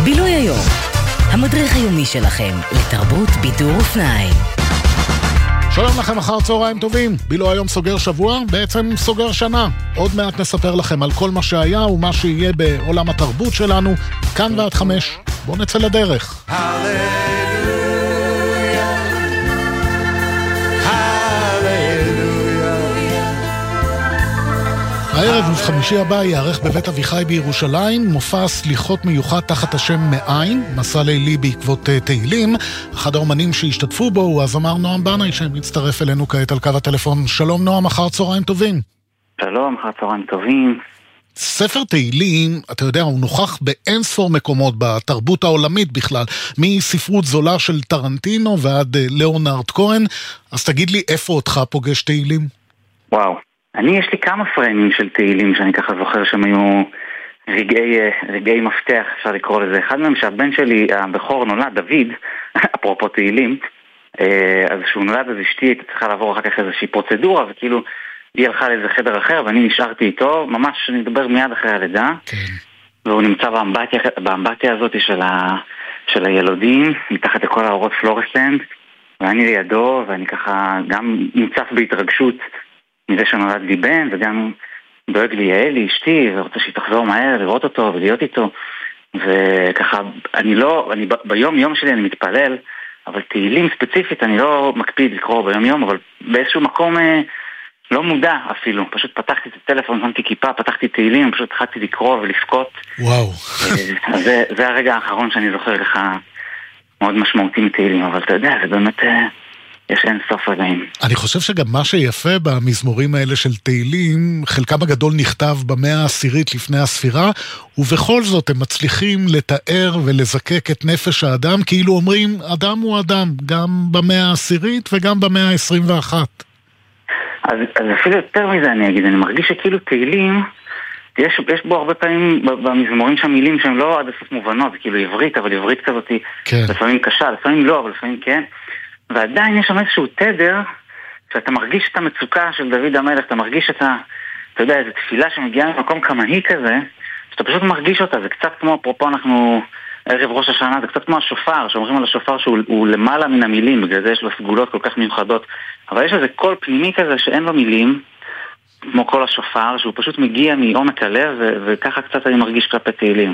בילוי היום, המדריך היומי שלכם לתרבות, בידור ופנאי. שלום לכם, אחר צהריים טובים. בילוי היום סוגר שבוע, בעצם סוגר שנה. עוד מעט נספר לכם על כל מה שהיה ומה שיהיה בעולם התרבות שלנו, כאן ועד 5. בואו נצא לדרך. הערב ובחמישי הבא יערך בבית אביחי בירושלים מופע סליחות מיוחד תחת השם מאין, מסע לילי בעקבות תהילים. אחד האומנים שהשתתפו בו הוא הזמר נועם בנאי שמצטרף אלינו כעת על קו הטלפון. שלום נועם, אחר צהריים טובים. שלום, אחר צהריים טובים. ספר תהילים, אתה יודע, הוא נוכח באין ספור מקומות בתרבות העולמית בכלל, מספרות זולה של טרנטינו ועד ליאונרד כהן. אז תגיד לי, איפה אותך פוגש תהילים? וואו, יש לי כמה פריימים של תהילים שאני ככה זוכר שהם היו רגעי מפתח, אפשר לקרוא לזה. אחד מהם שהבן שלי, הבכור, נולד, דוד, אפרופו תהילים, אז כשהוא נולד אז אשתי הייתה צריכה לעבור אחר כך איזושהי פרוצדורה, וכאילו היא הלכה לאיזה חדר אחר ואני נשארתי איתו, ממש אני מדבר מיד אחרי הלידה, והוא נמצא באמבטיה הזאת של הילודים, מתחת לכל האורות פלורסנד, ואני לידו, ואני ככה גם נמצף בהתרגשות מזה שנולד לי בן, וגם דואג לי יעלי, אשתי, ורוצה שהיא תחזור מהר לראות אותו ולהיות איתו, וככה, ביום יום שלי אני מתפלל, אבל תהילים ספציפית אני לא מקפיד לקרוא ביום יום, אבל באיזשהו מקום לא מודע אפילו, פשוט פתחתי את הטלפון, שמתי כיפה, פתחתי תהילים, פשוט התחלתי לקרוא ולפקות. וואו. זה הרגע האחרון שאני זוכר ככה מאוד משמעותי מתהילים, אבל אתה יודע, זה באמת יש אין סוף רגעים. אני חושב שגם מה שיפה במזמורים האלה של תהילים, חלקם הגדול נכתב במאה העשירית לפני הספירה, ובכל זאת הם מצליחים לתאר ולזקק את נפש האדם, כאילו אומרים, אדם הוא אדם, גם במאה העשירית וגם במאה ה-21. אז אפילו יותר מזה אני אגיד, אני מרגיש שכאילו תהילים, יש בו הרבה פעמים במזמורים שהמילים שהן לא עד הסוף מובנות, זה כאילו עברית, אבל עברית כזאת היא לפעמים קשה, לפעמים לא, אבל לפעמים כן. ועדיין יש שם איזשהו תדר, שאתה מרגיש את המצוקה של דוד המלך, אתה מרגיש אתה יודע, איזו תפילה שמגיעה ממקום כמהי כזה, שאתה פשוט מרגיש אותה, זה קצת כמו, אפרופו אנחנו ערב ראש השנה, זה קצת כמו השופר, שאומרים על השופר שהוא למעלה מן המילים, בגלל זה יש לו סגולות כל כך מיוחדות, אבל יש איזה קול פנימי כזה שאין לו מילים, כמו קול השופר, שהוא פשוט מגיע מעומק הלב, וככה קצת אני מרגיש כלפי תהילים.